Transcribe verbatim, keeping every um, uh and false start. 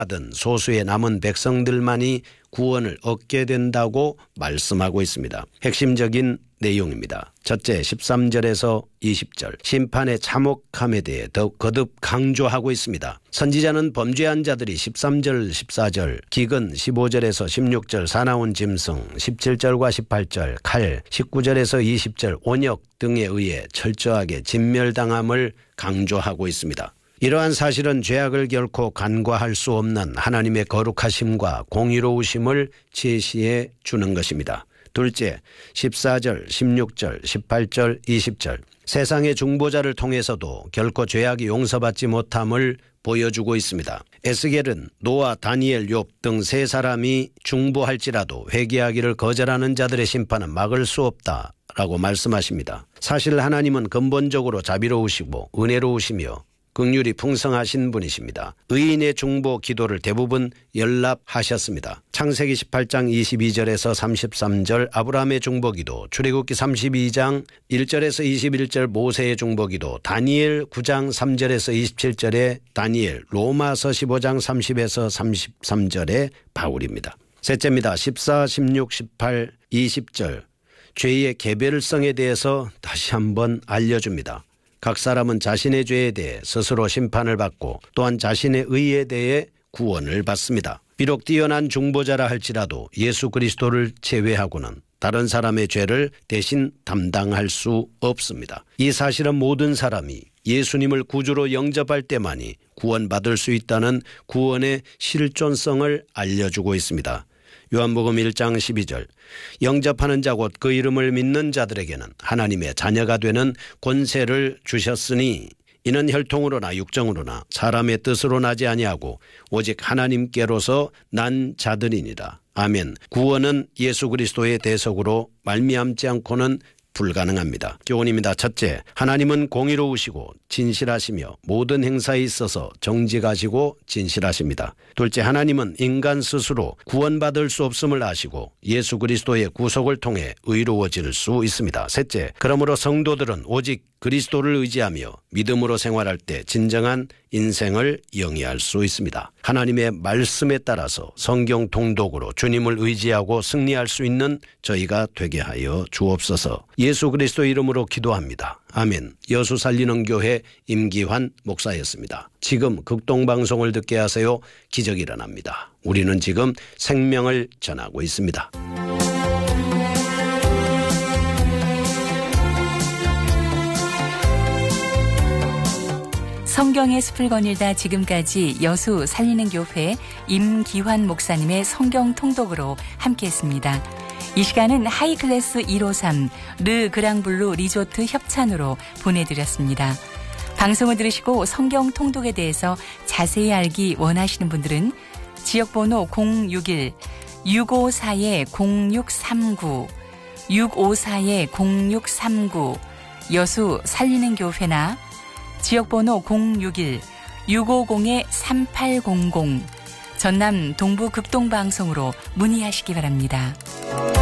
하던 소수의 남은 백성들만이 구원을 얻게 된다고 말씀하고 있습니다. 핵심적인 내용입니다. 첫째, 십삼 절에서 이십 절 심판의 참혹함에 대해 더욱 거듭 강조하고 있습니다. 선지자는 범죄한 자들이 십삼 절, 십사 절, 기근 십오 절에서 십육 절, 사나운 짐승 십칠 절과 십팔 절, 칼 십구 절에서 이십 절, 온역 등에 의해 철저하게 진멸당함을 강조하고 있습니다. 이러한 사실은 죄악을 결코 간과할 수 없는 하나님의 거룩하심과 공의로우심을 제시해 주는 것입니다. 둘째, 십사 절, 십육 절, 십팔 절, 이십 절 세상의 중보자를 통해서도 결코 죄악이 용서받지 못함을 보여주고 있습니다. 에스겔은 노아, 다니엘, 욥 등 세 사람이 중보할지라도 회개하기를 거절하는 자들의 심판은 막을 수 없다라고 말씀하십니다. 사실 하나님은 근본적으로 자비로우시고 은혜로우시며 긍휼이 풍성하신 분이십니다. 의인의 중보 기도를 대부분 연락하셨습니다. 창세기 십팔 장 이십이 절에서 삼십삼 절 아브라함의 중보기도, 출애굽기 삼십이 장 일 절에서 이십일 절 모세의 중보기도, 다니엘 구 장 삼 절에서 이십칠 절에 다니엘, 로마서 십오 장 삼십에서 삼십삼 절에 바울입니다. 셋째입니다. 십사, 십육, 십팔, 이십 절 죄의 개별성에 대해서 다시 한번 알려줍니다. 각 사람은 자신의 죄에 대해 스스로 심판을 받고 또한 자신의 의에 대해 구원을 받습니다. 비록 뛰어난 중보자라 할지라도 예수 그리스도를 제외하고는 다른 사람의 죄를 대신 담당할 수 없습니다. 이 사실은 모든 사람이 예수님을 구주로 영접할 때만이 구원받을 수 있다는 구원의 실존성을 알려주고 있습니다. 요한복음 일 장 십이 절 영접하는 자 곧 그 이름을 믿는 자들에게는 하나님의 자녀가 되는 권세를 주셨으니 이는 혈통으로나 육정으로나 사람의 뜻으로 나지 아니하고 오직 하나님께로서 난 자들이니라. 아멘. 구원은 예수 그리스도의 대속으로 말미암지 않고는 불가능합니다. 교훈입니다. 첫째, 하나님은 공의로우시고 진실하시며 모든 행사에 있어서 정직하시고 진실하십니다. 둘째, 하나님은 인간 스스로 구원받을 수 없음을 아시고 예수 그리스도의 구속을 통해 의로워질 수 있습니다. 셋째, 그러므로 성도들은 오직 그리스도를 의지하며 믿음으로 생활할 때 진정한 인생을 영위할 수 있습니다. 하나님의 말씀에 따라서 성경 통독으로 주님을 의지하고 승리할 수 있는 저희가 되게 하여 주옵소서. 예수 그리스도 이름으로 기도합니다. 아멘. 여수 살리는 교회 임기환 목사였습니다. 지금 극동방송을 듣게 하세요. 기적이 일어납니다. 우리는 지금 생명을 전하고 있습니다. 성경의 숲을 거닐다 지금까지 여수 살리는 교회 임기환 목사님의 성경 통독으로 함께했습니다. 이 시간은 하이클래스 일오삼 르 그랑블루 리조트 협찬으로 보내드렸습니다. 방송을 들으시고 성경 통독에 대해서 자세히 알기 원하시는 분들은 지역번호 공육일 육오사 공육삼구 육오사 공육삼구 여수 살리는 교회나 지역번호 공육일 육오공 삼팔공공 전남 동부 극동방송으로 문의하시기 바랍니다.